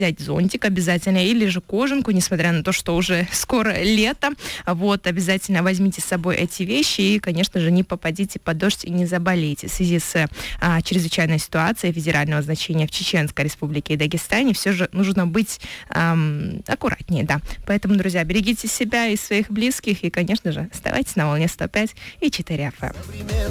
взять зонтик обязательно или же кожанку, несмотря на то, что уже скоро лето. Вот, обязательно возьмите с собой эти вещи и, конечно же, не попадите под дождь и не заболейте. В связи с чрезвычайной ситуацией федерального значения в Чеченской Республике и Дагестане все же нужно быть аккуратнее, да. Поэтому, друзья, берегите себя и своих близких и, конечно же, оставайтесь на волне 105 и 4 FM.